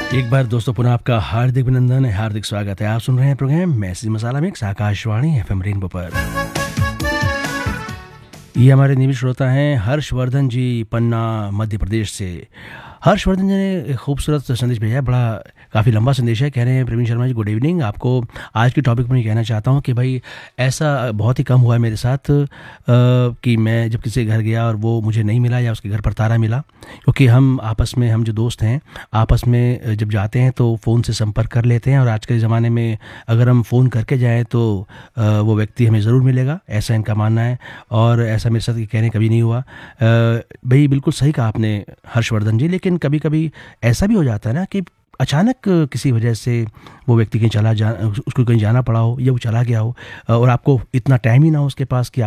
एक बार दोस्तों पुनः आपका हार्दिक अभिनंदन है, हार्दिक स्वागत है। आप सुन रहे हैं प्रोग्राम मैसेज मसाला मिक्स आकाशवाणी एफएम रेनबो पर। ये हमारे नियमित श्रोता हैं हर्षवर्धन जी, पन्ना मध्य प्रदेश से। हर्षवर्धन जी ने एक खूबसूरत संदेश भेजा है, बड़ा काफ़ी लंबा संदेश है। कह रहे हैं प्रवीण शर्मा जी गुड इवनिंग, आपको आज के टॉपिक पर मैं कहना चाहता हूँ कि भाई ऐसा बहुत ही कम हुआ है मेरे साथ कि मैं जब किसी के घर गया और वो मुझे नहीं मिला या उसके घर पर ताला मिला, क्योंकि हम आपस में, हम जो दोस्त हैं आपस में जब जाते हैं तो फ़ोन से संपर्क कर लेते हैं, और आज के ज़माने में अगर हम फ़ोन करके जाएँ तो वो व्यक्ति हमें ज़रूर मिलेगा, ऐसा इनका मानना है। और ऐसा मेरे साथ कहने कभी नहीं हुआ। भाई बिल्कुल सही कहा आपने हर्षवर्धन जी, लेकिन कभी कभी ऐसा भी हो जाता है ना कि अचानक किसी वजह से वो व्यक्ति कहीं उसको कहीं जाना पड़ा हो या वो चला गया हो, और आपको इतना टाइम ही ना हो उसके पास कि